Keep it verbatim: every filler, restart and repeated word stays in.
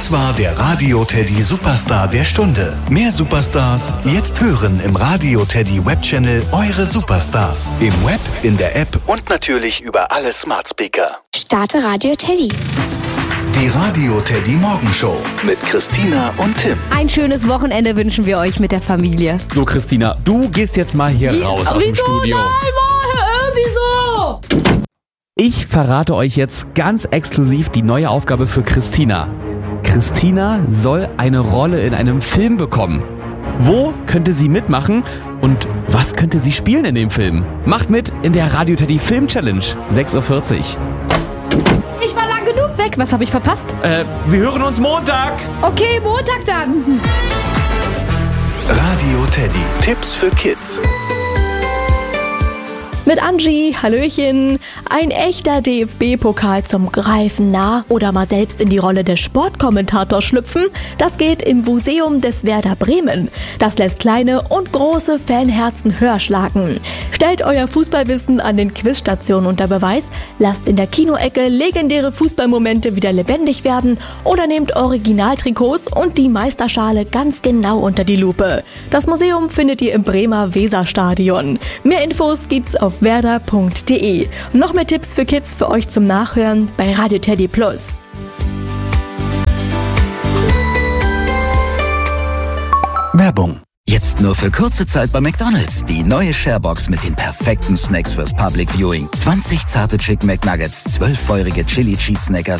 Das war der Radio Teddy Superstar der Stunde. Mehr Superstars jetzt hören im Radio Teddy Webchannel Eure Superstars. Im Web, in der App und natürlich über alle Smart Speaker. Starte Radio Teddy. Die Radio Teddy Morgenshow mit Christina und Tim. Ein schönes Wochenende wünschen wir euch mit der Familie. So, Christina, du gehst jetzt mal hier Wie, raus aus wieso? dem Studio. Nein, wieso? Ich verrate euch jetzt ganz exklusiv die neue Aufgabe für Christina. Christina soll eine Rolle in einem Film bekommen. Wo könnte sie mitmachen und was könnte sie spielen in dem Film? Macht mit in der Radio Teddy Film Challenge, sechs Uhr vierzig. Ich war lang genug weg. Was habe ich verpasst? Äh, wir hören uns Montag. Okay, Montag dann. Radio Teddy. Tipps für Kids. Mit Angie, Hallöchen. Ein echter D F B-Pokal zum Greifen nah oder mal selbst in die Rolle des Sportkommentators schlüpfen, das geht im Museum des Werder Bremen. Das lässt kleine und große Fanherzen höher schlagen. Stellt euer Fußballwissen an den Quizstationen unter Beweis, lasst in der Kinoecke legendäre Fußballmomente wieder lebendig werden oder nehmt Originaltrikots und die Meisterschale ganz genau unter die Lupe. Das Museum findet ihr im Bremer Weserstadion. Mehr Infos gibt's auf werder punkt de. Noch mehr Tipps für Kids für euch zum Nachhören bei Radio Teddy Plus. Werbung. Jetzt nur für kurze Zeit bei McDonald's. Die neue Sharebox mit den perfekten Snacks fürs Public Viewing. zwanzig zarte Chicken McNuggets, zwölf feurige Chili Cheese Snackers